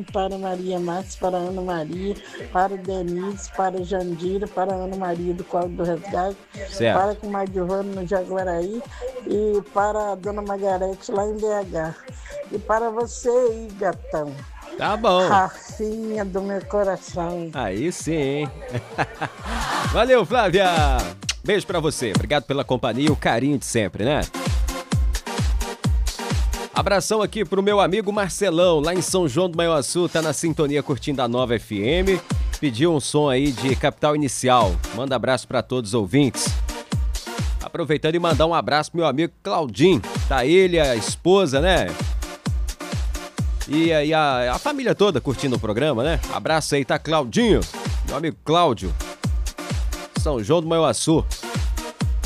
para Maria Márcia, para Ana Maria, para Denise, para Jandira, para Ana Maria do Código do Resgate, Certo. para Comadre Giovana no Jaguaraí e para a Dona Margarete lá em BH. E para você aí, gatão. Tá bom. Rafinha do meu coração. Aí sim, hein? Valeu, Flávia! Beijo pra você. Obrigado pela companhia e o carinho de sempre, né? Abração aqui pro meu amigo Marcelão, lá em São João do Manhuaçu, tá na sintonia curtindo a Nova FM. Pediu um som aí de Capital Inicial. Manda abraço pra todos os ouvintes. Aproveitando e mandar um abraço pro meu amigo Claudinho. Tá ele, a esposa, né? E aí a família toda curtindo o programa, né? Abraço aí, tá Claudinho, meu amigo Cláudio, São João do Manhuaçu.